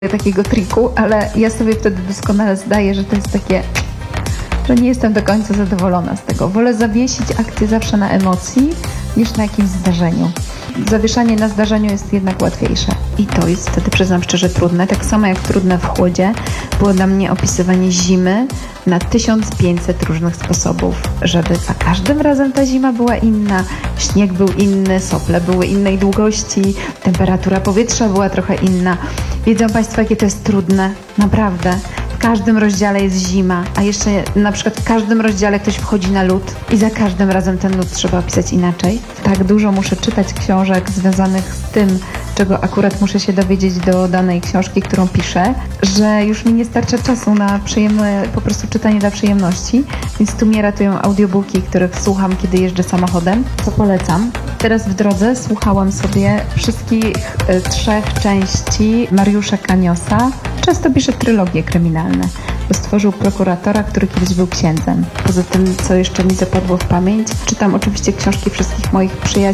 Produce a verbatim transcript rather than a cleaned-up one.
takiego triku, ale ja sobie wtedy doskonale zdaję, że to jest takie, że nie jestem do końca zadowolona z tego. Wolę zawiesić akcję zawsze na emocji niż na jakimś zdarzeniu. Zawieszanie na zdarzeniu jest jednak łatwiejsze. I to jest wtedy, przyznam szczerze, trudne. Tak samo jak trudne w chłodzie było dla mnie opisywanie zimy na tysiąc pięćset różnych sposobów, żeby za każdym razem ta zima była inna, śnieg był inny, sople były innej długości, temperatura powietrza była trochę inna. Wiedzą Państwo, jakie to jest trudne? Naprawdę. W każdym rozdziale jest zima, a jeszcze na przykład w każdym rozdziale ktoś wchodzi na lód i za każdym razem ten lód trzeba opisać inaczej. Tak dużo muszę czytać książek związanych z tym, czego akurat muszę się dowiedzieć do danej książki, którą piszę, że już mi nie starcza czasu na przyjemne po prostu czytanie dla przyjemności, więc tu mnie ratują audiobooki, których słucham, kiedy jeżdżę samochodem, co polecam. Teraz w drodze słuchałam sobie wszystkich y, trzech części Mariusza Kaniosa. Często pisze trylogie kryminalne, bo stworzył prokuratora, który kiedyś był księdzem. Poza tym, co jeszcze mi zapadło w pamięć, czytam oczywiście książki wszystkich moich przyjaciół,